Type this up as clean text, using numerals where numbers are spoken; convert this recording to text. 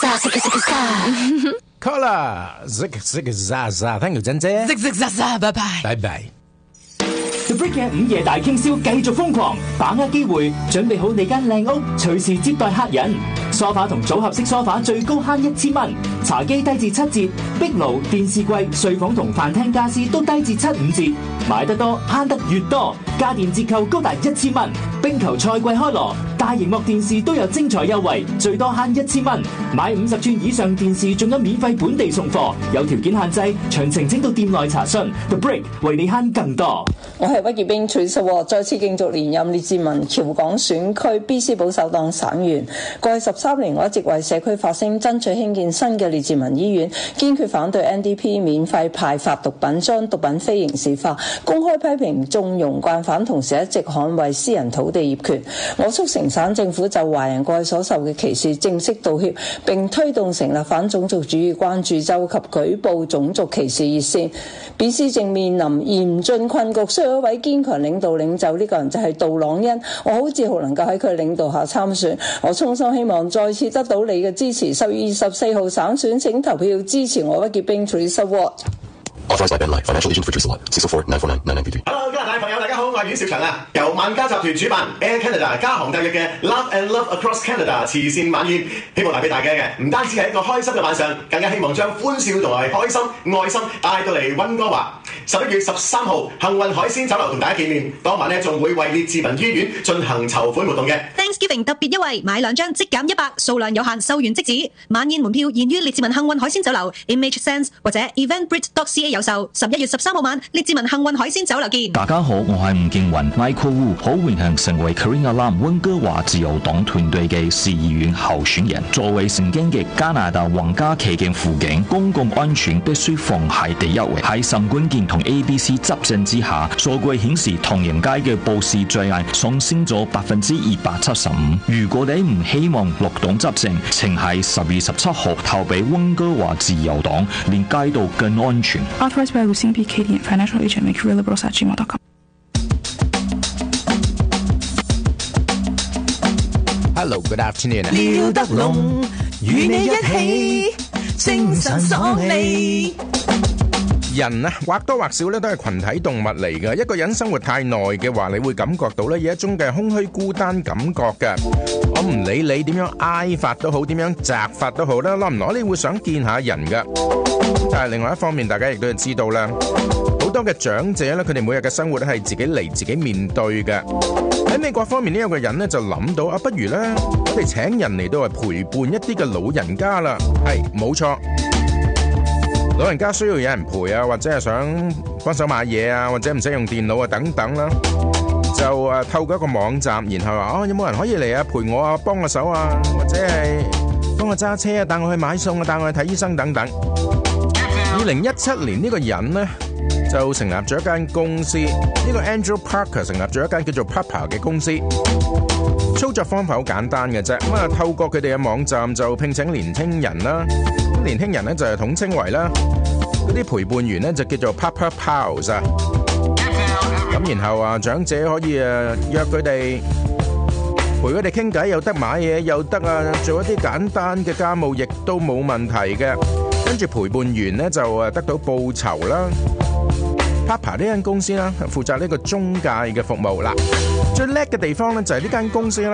沙，zig zig 沙。 Color，zig za za，thank you珍姐。 zig zig za za，拜拜。 拜拜。 The Brick 嘅午夜大傾銷繼續瘋狂，把握機會，準備好你間靚屋，隨時接待客人。梳化同組合式梳化最高慳1000蚊，茶几低至7折，壁爐、電視櫃、睡房同飯廳家私都低至75折。買得多慳得越多，家電折扣高達1000蚊。冰球賽季開鑼，大螢幕電視都有精彩優惠，最多慳1000蚊。買50寸以上電視仲有免費本地送貨，有條件限制，詳情請到店內查詢。The Brick 為你慳更多。 我係屈潔冰徐淑和，再次競逐連任列治文僑港選區 BC 保守黨省員。過去13年，我一直為社區發聲，爭取興建新嘅列治文醫院，堅決反對 NDP 免費派發毒品，將毒品非刑事化，公開批評縱容慣犯，同時一直捍衛私人土地業權。我促成省政府就華人過去所受嘅歧視正式道歉，並推動成立反種族主義關注周及舉報種族歧視熱線。BC 正面臨嚴峻困局，需要一位堅強領導領袖，呢個人就係杜朗恩。我好自豪能夠喺佢領導下參選，我衷心希望再次得到你嘅支持。10月24號省選，請投票支持我屈潔冰 Teresa Ward。 Authorized by Ben Lai, financial agent for Teresa Ward, 604-949-9933. Hello， 加拿大朋友大家好，我係阮兆祥啊。由萬家集團主辦 Air Canada 加航特約嘅 Love and Love Across Canada 慈善晚宴，希望帶俾大家嘅唔單止係一個開心嘅晚上，更加希望將歡笑同埋開心、愛心帶到嚟溫哥華。11月13號，幸運海鮮酒樓同大家見面，當晚呢仲會為列治文醫院進行籌款活動嘅。 Thanksgiving 特別優惠，買2張即減100，數量有限，售完即止。晚宴門票現於列治文幸運海鮮酒樓 Image Sense 或者 eventbrite.ca 有售。11月13號晚，列治文幸運海鮮酒樓見。 大家好，我係吳建雲 Michael Wu， 好榮幸成為 Karina Lam 溫哥華自由黨團隊嘅市議員候選人。作為曾經嘅加拿大皇家騎警輔警，公共安全必須放喺第一位。喺沈冠健同 ABC 執政之下，數據顯示唐人街嘅暴屍罪案上升咗275%。如果你唔希望綠黨執政，請喺10月17號投俾溫哥華自由黨，令街道更安全。 Authorized by Lucien B. Cadian, financial agent, McRealLiberals@gmail.com. Hello, good afternoon. 廖德龍與你一起精神爽利。 人啊，或多或少咧都係群體動物嚟嘅。一個人生活太耐嘅話，你會感覺到咧有一種嘅空虛孤單感覺嘅。我唔理你點樣嗌法都好，點樣責法都好啦，攞唔攞你會想見下人嘅。但係另外一方面，大家亦都要知道啦，好多嘅長者咧，佢哋每日嘅生活都係自己嚟自己面對嘅。喺美國方面呢，有個人咧就諗到啊，不如咧我哋請人嚟到係陪伴一啲嘅老人家啦。係冇錯。老人家需要有人陪啊，或者係想幫手買嘢啊，或者唔使用電腦啊等等啦，就透過一個網站，然後話有冇人可以嚟啊陪我啊，幫我手啊，或者係幫我揸車啊，帶我去買餸啊，帶我去睇醫生等等。2017年呢個人呢，就成立咗一間公司，呢個 Andrew Parker 成立咗一間叫做 Papa 嘅公司。操作方法好簡單嘅啫，透過佢哋嘅網站就聘請年輕人啦。年輕人咧就係統稱為啦，嗰啲陪伴員咧就叫做 Papa Pals 啊。咁然後長者可以約佢哋陪佢哋傾偈，又得買嘢，又得做一啲簡單嘅家務，亦都冇問題嘅。跟住陪伴員咧就得到報酬啦。Papa 呢間公司啦，負責呢個中介嘅服務啦。最叻嘅地方咧就係呢間公司啦。